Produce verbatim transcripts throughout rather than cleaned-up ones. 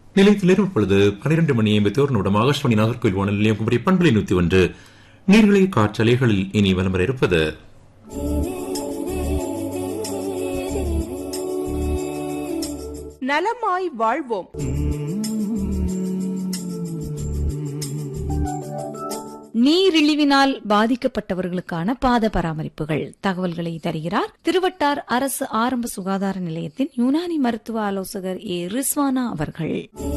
நிலையத்தில் இப்பொழுது பனிரெண்டு மணி ஐம்பத்தி ஒரு நிமிடம் ஆகாஷ்வாணி நாகர்கோவில் வானொலி நிலையம் பண்பலை நூத்தி ஒன்று நீர்நிலை காற்றலைகளில் இனி வலம் வர இருப்பது நலமாய் வாழ்வோம். நீரிழிவினால் பாதிக்கப்பட்டவர்களுக்கான பாத பராமரிப்புகள் தகவல்களை தருகிறார் திருவட்டார் அரசு ஆரம்ப சுகாதார நிலையத்தின் யுனானி மருத்துவ ஆலோசகர் ஏ ரிஸ்வானா அவர்கள்.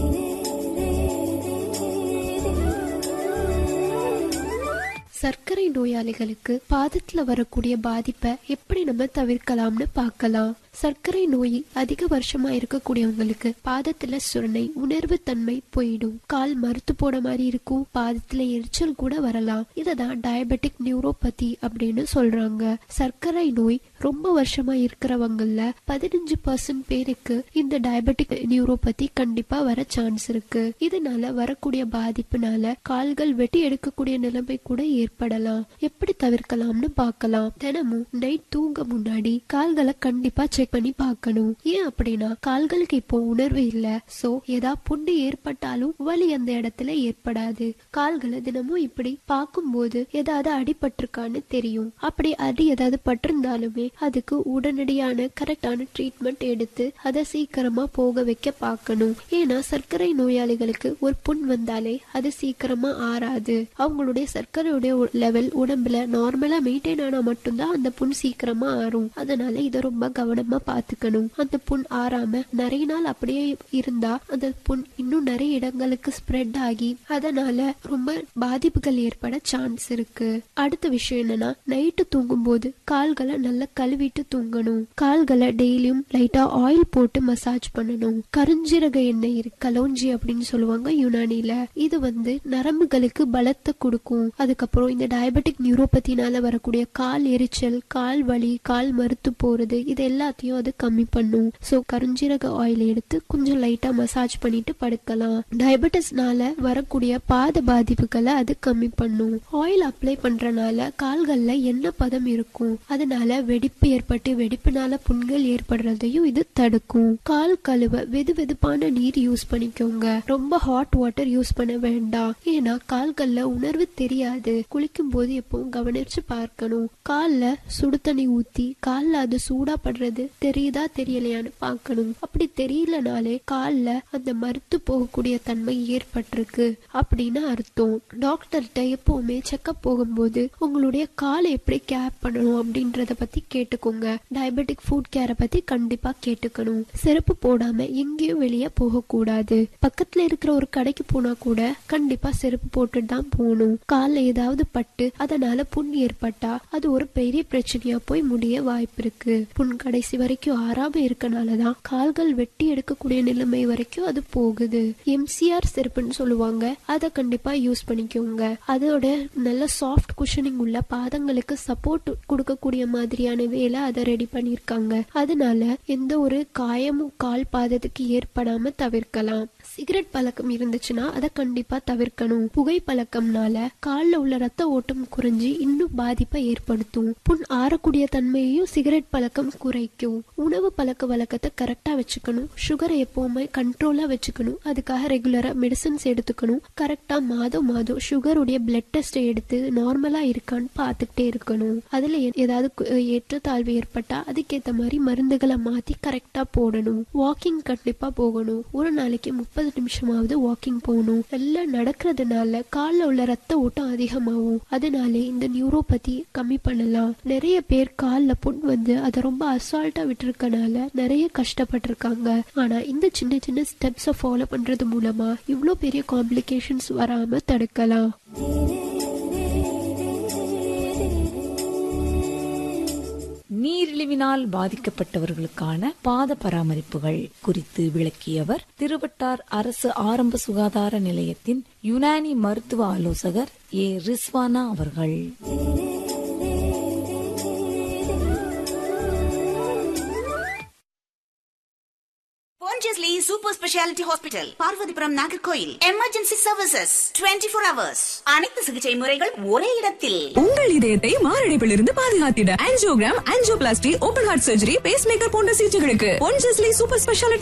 சர்க்கரை நோயாளிகளுக்கு பாதத்துல வரக்கூடிய பாதிப்பை எப்படி நம்ம தவிர்க்கலாம்னு பார்க்கலாம். சர்க்கரை நோய் அதிக வருஷமா இருக்கக்கூடியவங்களுக்கு பாதத்துல சுரணை உணர்வு தன்மை போயிடும், கால் மறுத்து போட மாதிரி இருக்கும், பாதத்துல எரிச்சல் கூட வரலாம். இததான் டயபெட்டிக் நியூரோபதி அப்படின்னு சொல்றாங்க. சர்க்கரை நோய் ரொம்ப வருஷமா இருக்கிறவங்கல பதினஞ்சு பர்சன்ட் பேருக்கு இந்த டயபெட்டிக் நியூரோபதி கண்டிப்பா வர சான்ஸ் இருக்கு. இதனால வரக்கூடிய பாதிப்புனால கால்கள் வெட்டி எடுக்கக்கூடிய நிலைமை கூட ஏற்படலாம். எப்படி தவிர்க்கலாம்னு பார்க்கலாம். தினமும் நைட் தூங்க முன்னாடி கால்களை கண்டிப்பா செக் பண்ணி பார்க்கணும். ஏன் அப்படின்னா கால்களுக்கு இப்போ உணர்வு இல்ல. சோ ஏதா புண்ணு ஏற்பட்டாலும் வலி அந்த இடத்துல ஏற்படாது. கால்களை தினமும் இப்படி பார்க்கும் போது ஏதாவது அடிபட்டிருக்கான்னு தெரியும். அப்படி அடி ஏதாவது பட்டிருந்தாலுமே அதுக்கு உடனடியான கரெக்டான ட்ரீட்மெண்ட் எடுத்து அதை சீக்கிரமா போக வைக்க பார்க்கணும். ஏன்னா சர்க்கரை நோயாளிகளுக்கு ஒரு புண் வந்தாலே அது சீக்கிரமா ஆறாது. அவங்களுடைய சர்க்கரையுடைய லெவல் உடம்புல நார்மலா மெயின்டைன் ஆனா மட்டும்தான் அந்த புண் சீக்கிரமா ஆறும். அதனால இதை ரொம்ப கவனமா பாத்துக்கணும். அந்த புண் ஆறாம நிறைய நாள் அப்படியே இருந்தா அந்த புண் இன்னும் நிறைய இடங்களுக்கு ஸ்ப்ரெட் ஆகி அதனால ரொம்ப பாதிப்புகள் ஏற்பட சான்ஸ் இருக்கு. அடுத்த விஷயம் என்னன்னா நைட்டு தூங்கும் போது கால்களை நல்லா கழுவிட்டு தூங்கணும். கால்களை டெய்லியும் லைட்டா ஆயில் போட்டு மசாஜ் பண்ணணும். கருஞ்சீரக எண்ணெய் இருக்கு, கலோஞ்சி அப்படின்னு சொல்லுவாங்க யுனானில. இது வந்து நரம்புகளுக்கு பலத்தை கொடுக்கும். அதுக்கப்புறம் இந்த டயபெட்டிக் நியூரோபதினால வரக்கூடிய கால் எரிச்சல், கால் வலி, கால் மறுத்து போறது இது எல்லாத்தையும் அது கம்மி பண்ணும். சோ கருஞ்சீரக ஆயில் எடுத்து கொஞ்சம் லைட்டா மசாஜ் பண்ணிட்டு படுக்கலாம். டயபெட்டிஸ்னால வரக்கூடிய பாத பாதிப்புகளை அது கம்மி பண்ணும். ஆயில் அப்ளை பண்றனால கால்கள்ல எண்ணெய் பதம் இருக்கும். அதனால வெடிப்பு ஏற்பட்டு வெடிப்புனால புண்கள் ஏற்படுறதையும் இது தடுக்கும். கால் கழுவ வெது வெதுப்பான நீர் யூஸ் பண்ணிக்கோங்க. ரொம்ப ஹாட் வாட்டர் யூஸ் பண்ண வேண்டாம். ஏன்னா கால்கள்ல உணர்வு தெரியாது. குளிக்கும் போது எப்பவும் கவனிச்சு பார்க்கணும். கால்ல சுடு தண்ணி ஊத்தி கால்ல அது சூடா படுறது தெரியுதா தெரியலையான்னு பார்க்கணும். அப்படி தெரியலனாலே கால்ல அந்த மறுத்து போகக்கூடிய தன்மை ஏற்பட்டிருக்கு அப்படின்னு அர்த்தம். டாக்டர்கிட்ட எப்பவுமே செக்அப் போகும்போது உங்களுடைய காலை எப்படி கேர் பண்ணணும் அப்படின்றத பத்தி கேட்டுக்கோங்க. டயபெட்டிக் ஃபுட் கேரை பத்தி கண்டிப்பா கேட்டுக்கணும். செருப்பு போடாம எங்கேயும் வெளியே போக கூடாது. பக்கத்துல இருக்கிற ஒரு கடைக்கு போனா கூட கண்டிப்பா செருப்பு போட்டுட்டு தான் போகணும். கால்ல ஏதாவது பட்டு அதனால புண் ஏற்பட்டா அது ஒரு பெரிய பிரச்சனையா போய் முடிய வாய்ப்பு இருக்கு. புண் கடைசி வரைக்கும் ஆறாம இருக்கனாலதான் கால்கள் வெட்டி எடுக்கக்கூடிய நிலைமை வரைக்கும் அது போகுது. எம்சிஆர் செருப்புன்னு சொல்லுவாங்க. அதை கண்டிப்பா யூஸ் பண்ணிக்கோங்க. அதோட நல்ல சாஃப்ட் குஷனிங் உள்ள பாதங்களுக்கு சப்போர்ட் கொடுக்கக்கூடிய மாதிரியான வேலை அதை ரெடி பண்ணிருக்காங்க. அதனால எந்த ஒரு காயமும் கால் பாதத்துக்கு ஏற்படாம தவிர்க்கலாம். சிகரெட் பழக்கம் இருந்துச்சுன்னா அதை கண்டிப்பா தவிர்க்கணும். புகை பழக்கம்னால கால்ல உள்ள ரத்த ஓட்டம் குறைஞ்சி இன்னும் பாதிப்பை ஏற்படுத்தும். புண் ஆறக்கூடிய தன்மையையும் சிகரெட் பழக்கம் குறைக்கும். உணவு பழக்க வழக்கத்தை கரெக்டா வச்சுக்கணும். சுகரை எப்பவுமே கண்ட்ரோலா வச்சுக்கணும். அதுக்காக ரெகுலரா மெடிசன்ஸ் எடுத்துக்கணும். கரெக்டா மாதம் மாதம் சுகருடைய பிளட் டெஸ்ட் எடுத்து நார்மலா இருக்கான்னு பாத்துக்கிட்டே இருக்கணும். அதுல ஏதாவது ஏற்றத்தாழ்வு ஏற்பட்டா அதுக்கேற்ற மாதிரி மருந்துகளை மாத்தி கரெக்டா போடணும். வாக்கிங் கண்டிப்பா போகணும். ஒரு நாளைக்கு முப்பது நிமிஷமாவது வாக்கிங் போகணும். எல்லாம் நடக்கிறதுனால கால்ல உள்ள ரத்த ஓட்டம் அதிகமாகும். அதனாலே இந்த நியூரோபதி கம்மி பண்ணலாம். நிறைய பேர் கால்ல புண் வந்து அதை ரொம்ப அசால்ட்டா விட்டுருக்கனால நிறைய கஷ்டப்பட்டிருக்காங்க. ஆனா இந்த சின்ன சின்ன ஸ்டெப்ஸை ஃபாலோ பண்றது மூலமா இவ்வளவு பெரிய காம்ப்ளிகேஷன்ஸ் வராம தடுக்கலாம். நீரிழிவினால் பாதிக்கப்பட்டவர்களுக்கான பாத பராமரிப்புகள் குறித்து விளக்கியவர் திருவட்டார் அரசு ஆரம்ப சுகாதார நிலையத்தின் யுனானி மருத்துவ ஆலோசகர் ஏ ரிஸ்வானா அவர்கள். Pondicherry Super Speciality Hospital, Parvathipuram Nagercoil. Emergency services இருபத்தி நான்கு ஹவர்ஸ். அனைத்து சிகிச்சை முறைகள் ஒரே இடத்தில். உங்கள் இதயத்தை மாரடைப்பிலிருந்து பாதுகாத்திட angiogram, angioplasty, open heart surgery, base maker போன்ற சிகிச்சைகளுக்கு பொன்ஜஸ்லி சூப்பர் ஸ்பெஷாலிட்டி